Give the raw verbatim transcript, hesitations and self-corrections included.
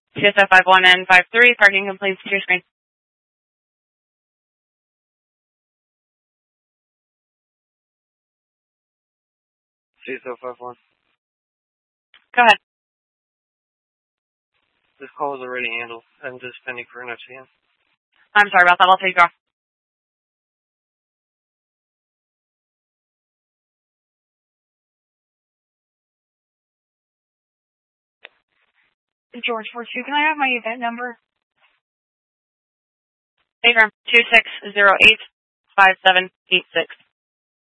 C S F five one N five three, parking complaints to your screen. C S F five one. Go ahead. This call is already handled. I'm just pending for an F C N. I'm sorry about that. I'll take you off. George four two, can I have my event number? Agram two six zero eight five seven eight six.